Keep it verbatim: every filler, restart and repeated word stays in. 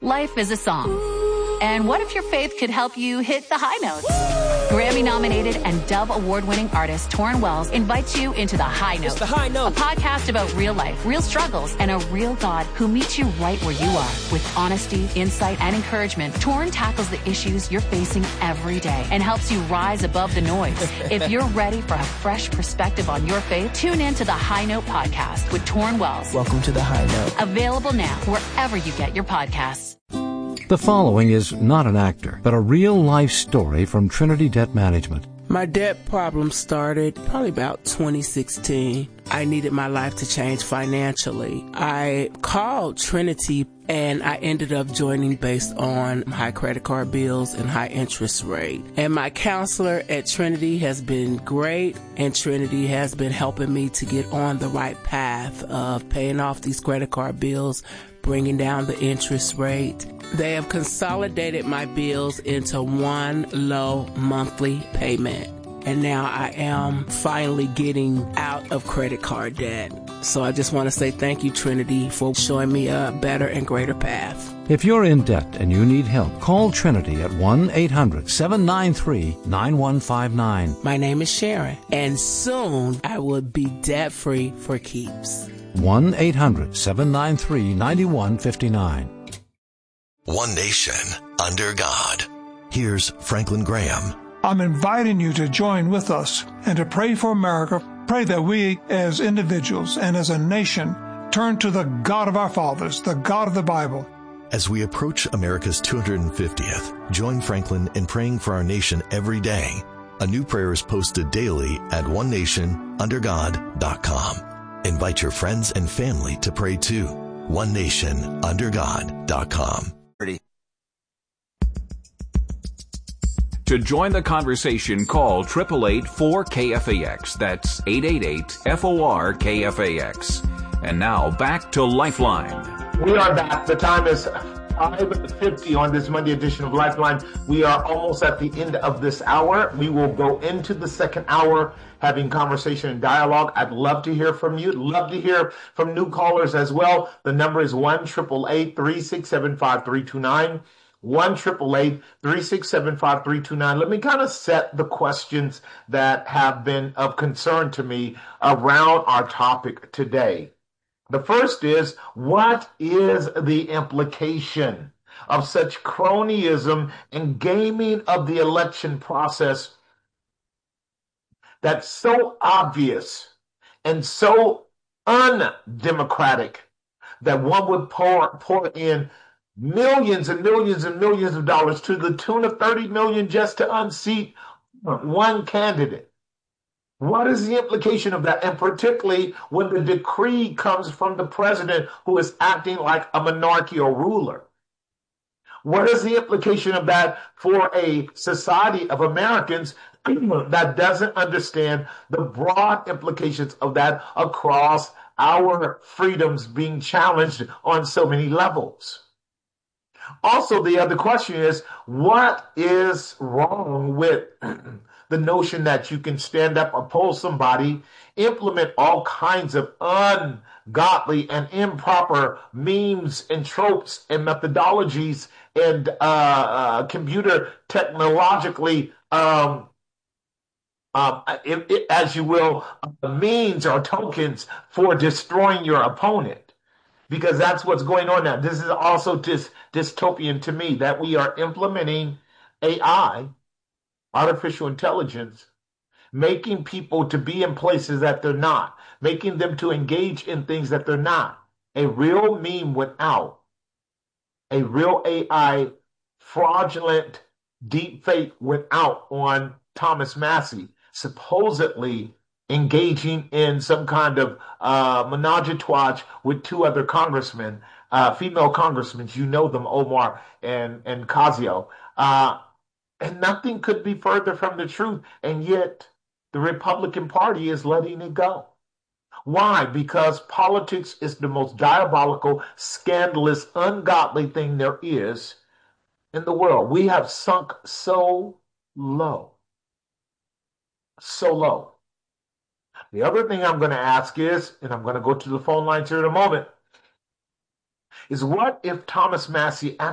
Life is a song. And what if your faith could help you hit the high notes? Grammy-nominated and Dove Award-winning artist Torrin Wells invites you into The High Note. It's The High Note. A podcast about real life, real struggles, and a real God who meets you right where you are. With honesty, insight, and encouragement, Torrin tackles the issues you're facing every day and helps you rise above the noise. If you're ready for a fresh perspective on your faith, tune in to The High Note podcast with Torrin Wells. Welcome to The High Note. Available now wherever you get your podcasts. The following is not an actor, but a real-life story from Trinity Debt Management. My debt problem started probably about twenty sixteen. I needed my life to change financially. I called Trinity and I ended up joining based on high credit card bills and high interest rate. And my counselor at Trinity has been great, and Trinity has been helping me to get on the right path of paying off these credit card bills, bringing down the interest rate. They have consolidated my bills into one low monthly payment. And now I am finally getting out of credit card debt. So I just want to say thank you, Trinity, for showing me a better and greater path. If you're in debt and you need help, call Trinity at one eight hundred seven nine three nine one five nine. My name is Sharon, and soon I will be debt-free for keeps. one eight hundred seven nine three nine one five nine. One nation under God. Here's Franklin Graham. I'm inviting you to join with us and to pray for America. Pray that we as individuals and as a nation turn to the God of our fathers, the God of the Bible. As we approach America's two hundred fiftieth, join Franklin in praying for our nation every day. A new prayer is posted daily at one nation under god dot com. Invite your friends and family to pray too. one nation under god dot com. To join the conversation, call eight eight eight four K F A X. That's eight eight eight F O R K F A X. And now back to Lifeline. We are back. The time is five fifty on this Monday edition of Lifeline. We are almost at the end of this hour. We will go into the second hour having conversation and dialogue. I'd love to hear from you. Love to hear from new callers as well. The number is one eight eight eight three six seven five three two nine. one eight eight eight three six seven five three two nine. Let me kind of set the questions that have been of concern to me around our topic today. The first is, what is the implication of such cronyism and gaming of the election process that's so obvious and so undemocratic that one would pour, pour in millions and millions and millions of dollars to the tune of thirty million just to unseat one candidate? What is the implication of that? And particularly when the decree comes from the president who is acting like a monarchical ruler. What is the implication of that for a society of Americans that doesn't understand the broad implications of that across our freedoms being challenged on so many levels? Also, the other question is, what is wrong with the notion that you can stand up, oppose somebody, implement all kinds of ungodly and improper memes and tropes and methodologies and uh, uh, computer technologically, um, uh, it, it, as you will, uh, means or tokens for destroying your opponent? Because that's what's going on now. This is also dis- dystopian to me, that we are implementing A I, artificial intelligence, making people to be in places that they're not, making them to engage in things that they're not. A real meme went out. A real A I fraudulent deep fake went out on Thomas Massie, supposedly engaging in some kind of uh, menage-a-trois with two other congressmen, uh, female congressmen. You know them, Omar and, and Casio. Uh, and nothing could be further from the truth. And yet the Republican Party is letting it go. Why? Because politics is the most diabolical, scandalous, ungodly thing there is in the world. We have sunk so low. So low. The other thing I'm going to ask is, and I'm going to go to the phone lines here in a moment, is what if Thomas Massie